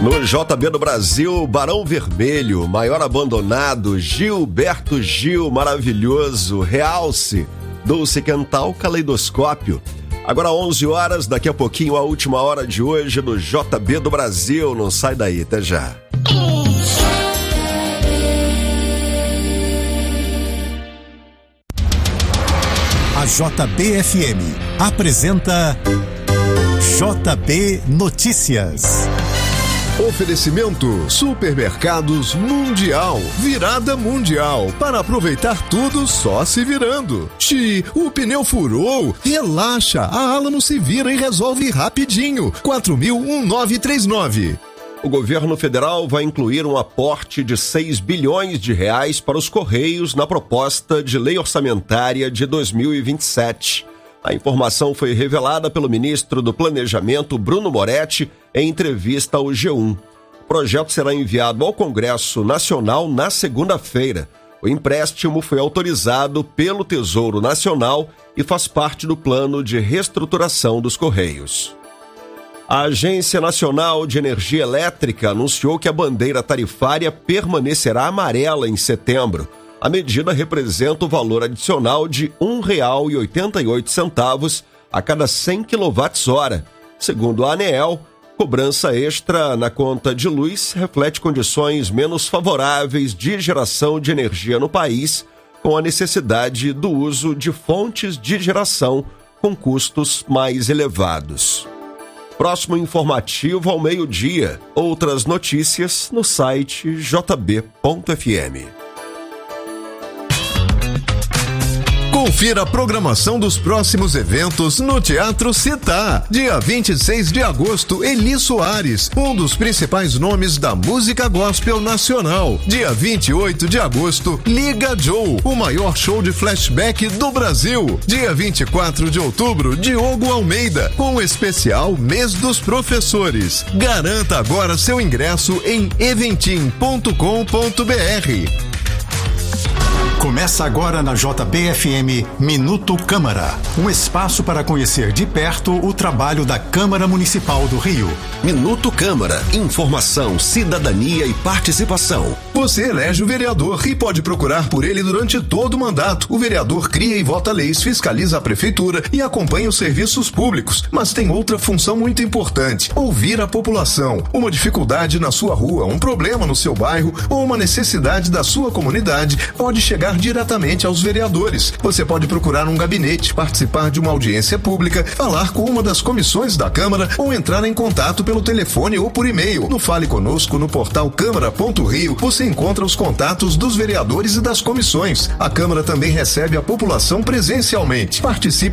No JB do Brasil, Barão Vermelho, Maior Abandonado, Gilberto Gil, maravilhoso, Realce, Dulce Cantal, Caleidoscópio. Agora 11 horas, daqui a pouquinho a última hora de hoje no JB do Brasil. Não sai daí, até já. A JBFM apresenta JB Notícias. Oferecimento Supermercados Mundial, virada mundial, para aproveitar tudo só se virando. O pneu furou, relaxa, a Alamo se vira e resolve rapidinho. 4.000-1939. O governo federal vai incluir um aporte de 6 bilhões de reais para os Correios na proposta de lei orçamentária de 2027. A informação foi revelada pelo ministro do Planejamento, Bruno Moretti, em entrevista ao G1. O projeto será enviado ao Congresso Nacional na segunda-feira. O empréstimo foi autorizado pelo Tesouro Nacional e faz parte do plano de reestruturação dos Correios. A Agência Nacional de Energia Elétrica anunciou que a bandeira tarifária permanecerá amarela em setembro. A medida representa o valor adicional de R$ 1,88 a cada 100 kWh. Segundo a ANEEL, cobrança extra na conta de luz reflete condições menos favoráveis de geração de energia no país, com a necessidade do uso de fontes de geração com custos mais elevados. Próximo informativo ao meio-dia. Outras notícias no site jb.fm. Confira a programação dos próximos eventos no Teatro Città. Dia 26 de agosto, Eli Soares, um dos principais nomes da música gospel nacional. Dia 28 de agosto, Liga Joe, o maior show de flashback do Brasil. Dia 24 de outubro, Diogo Almeida, com o especial Mês dos Professores. Garanta agora seu ingresso em eventim.com.br. Começa agora na JBFM Minuto Câmara, um espaço para conhecer de perto o trabalho da Câmara Municipal do Rio. Minuto Câmara, informação, cidadania e participação. Você elege o vereador e pode procurar por ele durante todo o mandato. O vereador cria e vota leis, fiscaliza a prefeitura e acompanha os serviços públicos, mas tem outra função muito importante: ouvir a população. Uma dificuldade na sua rua, um problema no seu bairro ou uma necessidade da sua comunidade pode chegar diretamente aos vereadores. Você pode procurar um gabinete, participar de uma audiência pública, falar com uma das comissões da Câmara ou entrar em contato pelo telefone ou por e-mail. No Fale Conosco, no portal câmara.rio, você encontra os contatos dos vereadores e das comissões. A Câmara também recebe a população presencialmente. Participe